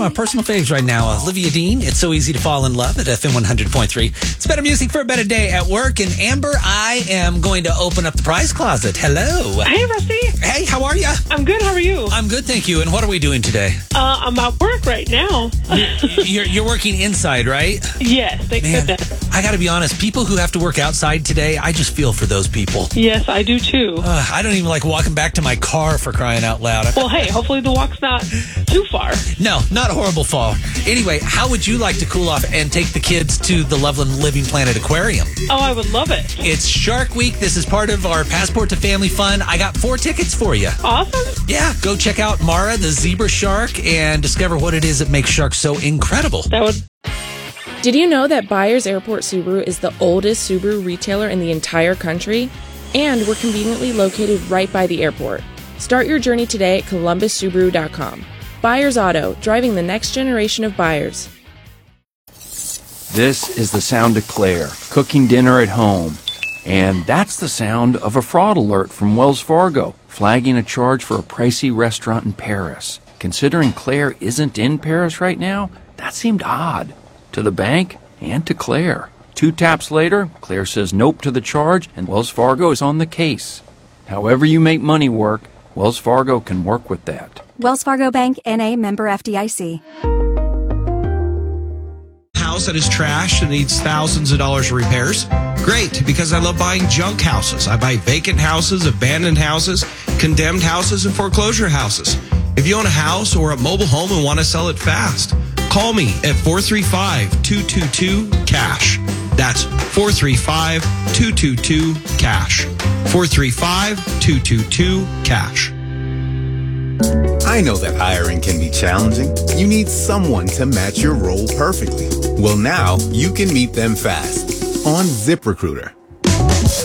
my personal faves right now. Olivia Dean, It's So Easy to Fall in Love at FM 100.3. It's better music for a better day at work. And Amber, I am going to open up the prize closet. Hello. Hey, Rusty. Hey, how are you? I'm good. How are you? I'm good, thank you. And what are we doing today? I'm at work right now. You're working inside, right? Yes, thank goodness. I got to be honest. People who have to work outside today, I just feel for those people. Yes, I do too. I don't even like walking back to my car for crying out loud. Well, hey, hopefully the walk's not too far. No, not a horrible fall. Anyway, how would you like to cool off and take the kids to the Loveland Living Planet Aquarium? Oh, I would love it. It's Shark Week. This is part of our Passport to Family Fun. I got 4 tickets for you. Awesome. Yeah, go check out Mara, the zebra shark, and discover what it is that makes sharks so incredible. That would. Did you know that Byers Airport Subaru is the oldest Subaru retailer in the entire country? And we're conveniently located right by the airport. Start your journey today at columbussubaru.com. Byers Auto, driving the next generation of buyers. This is the sound of Claire, cooking dinner at home. And that's the sound of a fraud alert from Wells Fargo, flagging a charge for a pricey restaurant in Paris. Considering Claire isn't in Paris right now, that seemed odd. To the bank and to Claire. 2 taps later, Claire says nope to the charge, and Wells Fargo is on the case. However you make money work, Wells Fargo can work with that. Wells Fargo Bank, N.A., member FDIC. House that is trashed and needs thousands of dollars of repairs? Great, because I love buying junk houses. I buy vacant houses, abandoned houses, condemned houses, and foreclosure houses. If you own a house or a mobile home and want to sell it fast, call me at 435-222-CASH. That's 435-222-CASH. 435-222-CASH. I know that hiring can be challenging. You need someone to match your role perfectly. Well, now you can meet them fast on ZipRecruiter.